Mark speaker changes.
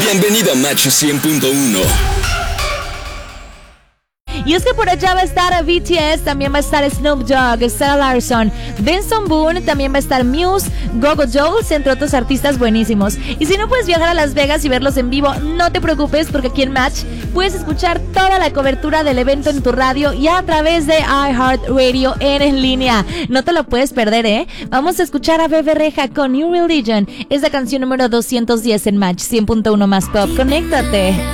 Speaker 1: Bienvenido a Match 100.1.
Speaker 2: Y es que por allá va a estar BTS, también va a estar Snoop Dogg, Sarah Larsson, Benson Boone, también va a estar Muse, Gogo Jones, entre otros artistas buenísimos. Y si no puedes viajar a Las Vegas y verlos en vivo, no te preocupes, porque aquí en Match puedes escuchar toda la cobertura del evento en tu radio y a través de iHeartRadio en línea. No te lo puedes perder, ¿eh? Vamos a escuchar a Bebe Rexha con New Religion. Es la canción número 210 en Match 100.1 más Pop. Conéctate.